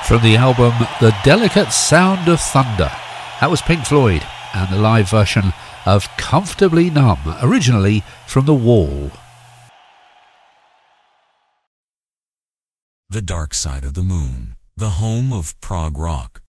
From the album The Delicate Sound of Thunder, that was Pink Floyd and the live version of Comfortably Numb, originally from The Wall. The Dark Side of the Moon, the home of prog rock.